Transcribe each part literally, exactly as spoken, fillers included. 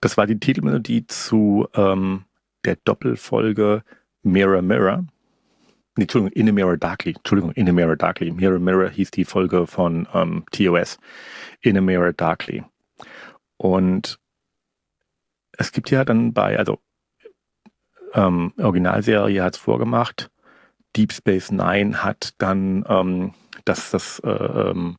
Das war die Titelmelodie zu ähm, der Doppelfolge Mirror Mirror. Nee, Entschuldigung, In a Mirror Darkly. Entschuldigung, In a Mirror Darkly. Mirror Mirror hieß die Folge von ähm, T O S. In a Mirror Darkly. Und es gibt ja dann bei, also ähm, Originalserie hat es vorgemacht, Deep Space Nine hat dann ähm, das, das äh, ähm,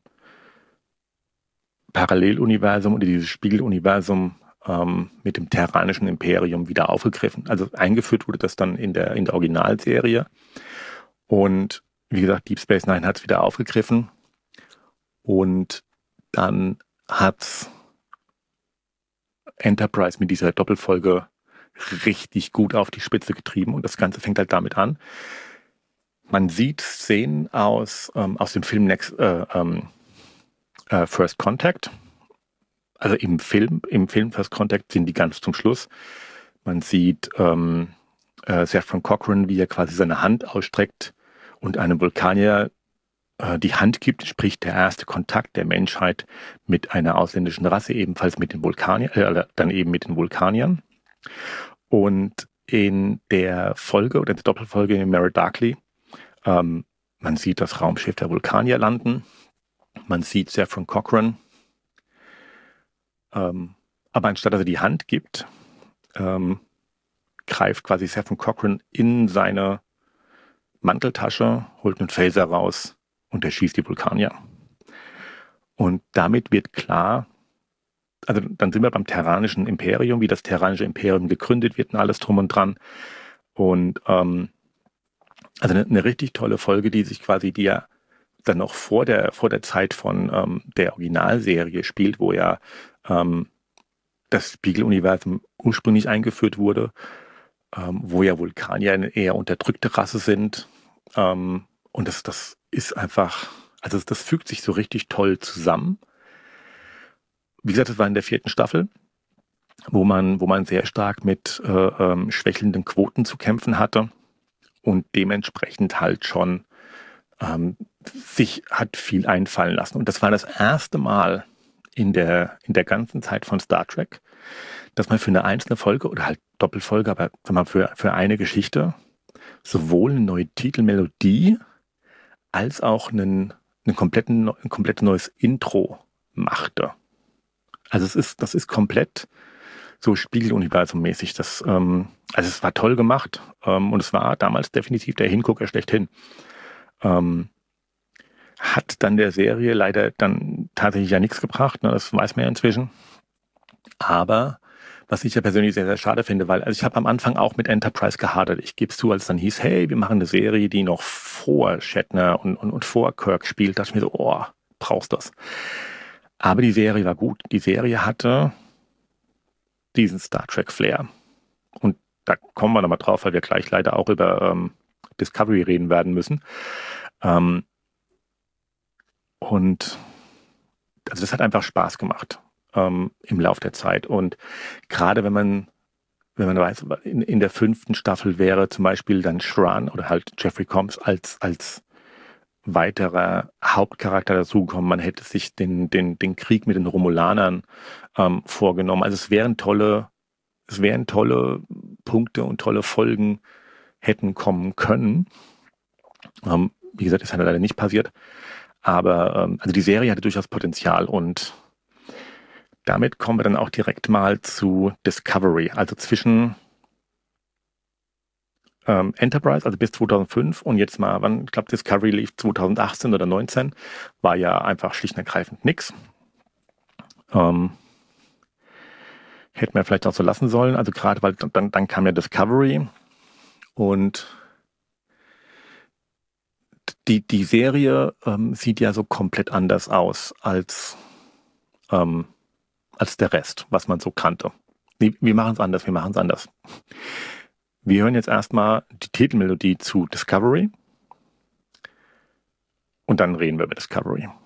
Paralleluniversum oder dieses Spiegeluniversum ähm, mit dem Terranischen Imperium wieder aufgegriffen. Also eingeführt wurde das dann in der, in der Originalserie. Und wie gesagt, Deep Space Nine hat es wieder aufgegriffen. Und dann hat Enterprise mit dieser Doppelfolge richtig gut auf die Spitze getrieben. Und das Ganze fängt halt damit an. Man sieht Szenen aus, ähm, aus dem Film Next, äh, ähm, äh, First Contact. Also im Film, im Film First Contact sind die ganz zum Schluss. Man sieht ähm, äh, Zefram Cochrane, wie er quasi seine Hand ausstreckt und einem Vulkanier äh, die Hand gibt, sprich der erste Kontakt der Menschheit mit einer ausländischen Rasse, ebenfalls mit den Vulkaniern, äh, dann eben mit den Vulkaniern. Und in der Folge oder in der Doppelfolge in Mirror Darkly, ähm, man sieht das Raumschiff der Vulkanier landen, man sieht Zefram Cochrane, ähm, aber anstatt dass er die Hand gibt, ähm, greift quasi Zefram Cochrane in seine Manteltasche, holt einen Phaser raus und erschießt die Vulkanier. Und damit wird klar, also dann sind wir beim Terranischen Imperium, wie das Terranische Imperium gegründet wird und alles drum und dran. Und ähm, also eine, eine richtig tolle Folge, die sich quasi die ja dann noch vor der, vor der Zeit von ähm, der Originalserie spielt, wo ja ähm, das Spiegeluniversum ursprünglich eingeführt wurde, ähm, wo ja Vulkanier eine eher unterdrückte Rasse sind. Ähm, und das, das ist einfach, also das, das fügt sich so richtig toll zusammen. Wie gesagt, das war in der vierten Staffel, wo man, wo man sehr stark mit äh, ähm, schwächelnden Quoten zu kämpfen hatte und dementsprechend halt schon ähm, sich hat viel einfallen lassen. Und das war das erste Mal in der, in der ganzen Zeit von Star Trek, dass man für eine einzelne Folge oder halt Doppelfolge, aber sag mal, für, für eine Geschichte sowohl eine neue Titelmelodie als auch einen, einen kompletten, ein komplett neues Intro machte. Also es ist, das ist komplett so Spiegeluniversum-mäßig. Das, ähm, also es war toll gemacht ähm, und es war damals definitiv der Hingucker schlechthin. Ähm, hat dann der Serie leider dann tatsächlich ja nichts gebracht, ne, das weiß man ja inzwischen. Aber was ich ja persönlich sehr, sehr schade finde, weil also ich habe am Anfang auch mit Enterprise gehadert. Ich gebe es zu, als es dann hieß, hey, wir machen eine Serie, die noch vor Shatner und, und, und vor Kirk spielt. Da dachte ich mir so, oh, brauchst du das? Aber die Serie war gut. Die Serie hatte diesen Star Trek-Flair. Und da kommen wir nochmal drauf, weil wir gleich leider auch über ähm, Discovery reden werden müssen. Ähm, und also das hat einfach Spaß gemacht ähm, im Lauf der Zeit. Und gerade wenn man, wenn man weiß, in, in der fünften Staffel wäre zum Beispiel dann Shran oder halt Jeffrey Combs als, als weiterer Hauptcharakter dazugekommen. Man hätte sich den, den, den Krieg mit den Romulanern ähm, vorgenommen. Also es wären tolle, es wären tolle Punkte und tolle Folgen hätten kommen können. Ähm, wie gesagt, ist halt leider nicht passiert. Aber ähm, also die Serie hatte durchaus Potenzial und damit kommen wir dann auch direkt mal zu Discovery. Also zwischen ähm, Enterprise, also bis zweitausendfünf und jetzt mal, wann, ich glaube Discovery lief zweitausendachtzehn oder neunzehn, war ja einfach schlicht und ergreifend nix. Ähm, hätten wir vielleicht auch so lassen sollen. Also gerade, weil dann, dann kam ja Discovery und die, die Serie ähm, sieht ja so komplett anders aus als, ähm, als der Rest, was man so kannte. Wir, wir machen es anders, wir machen es anders. Wir hören jetzt erstmal die Titelmelodie zu Discovery und dann reden wir über Discovery.